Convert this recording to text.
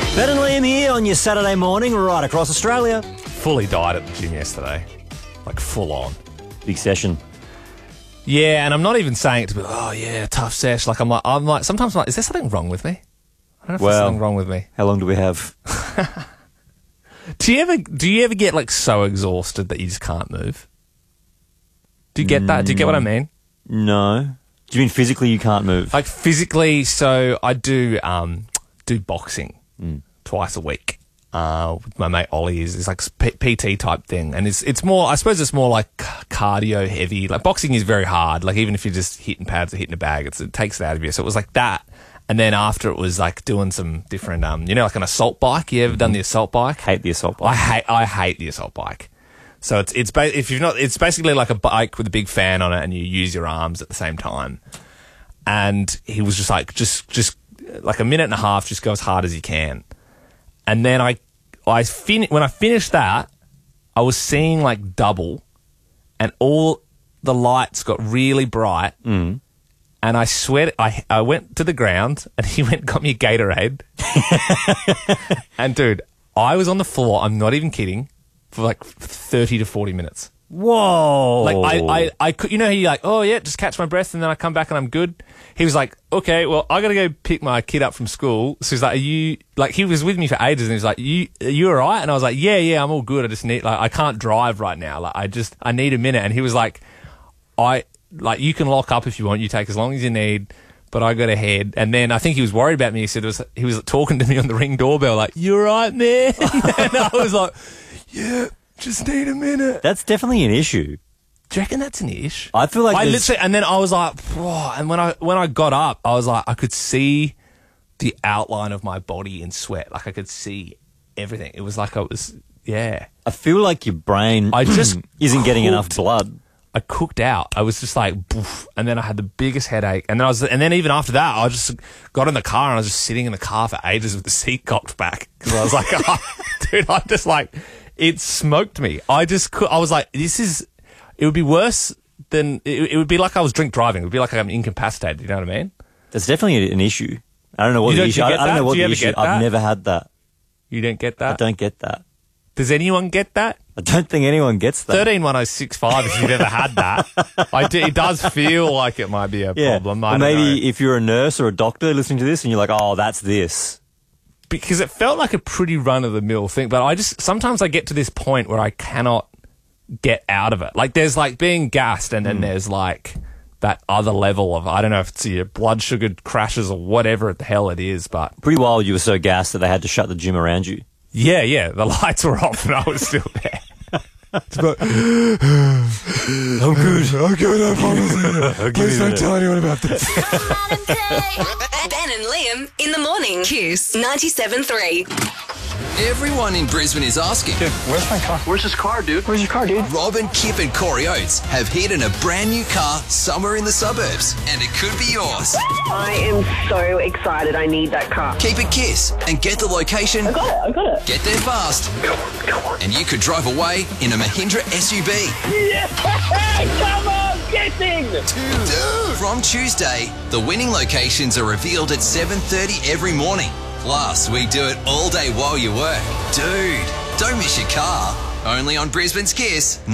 Ben and Liam here on your Saturday morning right across Australia. Fully died at the gym yesterday. Like, full on. Big session. Yeah, and I'm not even saying it to be like, oh, yeah, tough sesh. Like, I'm like, sometimes I'm like, is there something wrong with me? I don't know if there's something wrong with me. How long do we have? Do you ever get, like, so exhausted that you just can't move? Do you get that? Do you get what I mean? No. Do you mean physically you can't move? Like, physically, so I do boxing twice a week. With my mate Ollie is like PT type thing, and it's more, I suppose it's more like cardio heavy. Like, boxing is very hard. Like, even if you're just hitting pads or hitting a bag, it takes it out of you. So it was like that, and then after it was like doing some different, like an assault bike. You ever done the assault bike? Hate the assault bike. I hate the assault bike. So it's basically like a bike with a big fan on it, and you use your arms at the same time. And he was just like, just like a minute and a half, just go as hard as you can. And then when I finished that, I was seeing like double, and all the lights got really bright. And I swear, I went to the ground, and he got me a Gatorade. And dude, I was on the floor, I'm not even kidding, for like 30 to 40 minutes. Whoa. Like, I could, you know how you're like, oh yeah, just catch my breath and then I come back and I'm good. He was like, okay, well, I gotta go pick my kid up from school. So he's like, he was with me for ages, and he was like, are you all right? And I was like, yeah, I'm all good. I just need, like, I can't drive right now. Like, I need a minute. And he was like, you can lock up if you want. You take as long as you need, but I got to head. And then I think he was worried about me. He said he was talking to me on the Ring doorbell, like, you all right, man? And I was like, yeah. Just need a minute. That's definitely an issue. Do you reckon that's an ish? I feel like and then I was like, whoa. And when I got up, I was like, I could see the outline of my body in sweat. Like, I could see everything. It was like yeah. I feel like your brain isn't getting enough blood. I cooked out. I was just like, poof, and then I had the biggest headache. And then even after that, I just got in the car and I was just sitting in the car for ages with the seat cocked back. Because I was like, oh, dude, I just like, it smoked me. I was like, it would be worse than, it would be like I was drink driving. It would be like I'm incapacitated. You know what I mean? That's definitely an issue. I don't know what the issue is. I don't know what the issue is. I've never had that. You don't get that? I don't get that. Does anyone get that? I don't think anyone gets that. 131065 if you've ever had that. It does feel like it might be a problem. Or maybe if you're a nurse or a doctor listening to this and you're like, oh, that's this. Because it felt like a pretty run-of-the-mill thing, but sometimes I get to this point where I cannot get out of it. Like, there's like being gassed, and then there's like that other level of, I don't know if it's your blood sugar crashes or whatever the hell it is, but... Pretty wild you were so gassed that they had to shut the gym around you. Yeah, the lights were off and I was still there. I'm good. I promise. Please don't tell anyone about this. Ben and Liam in the morning. Kiss 97.3. Everyone in Brisbane is asking, Dude, where's my car? Where's his car, dude? Where's your car, dude? Robin, Kip and Corey Oates have hidden a brand new car somewhere in the suburbs, and it could be yours. I am so excited. I need that car. Keep it Kiss and get the location. I got it. Get there fast. Come on. And you could drive away in a Mahindra SUV. Yeah! Come on, getting! Dude. From Tuesday, the winning locations are revealed at 7:30 every morning. Plus, we do it all day while you work. Dude, don't miss your car. Only on Brisbane's Kiss.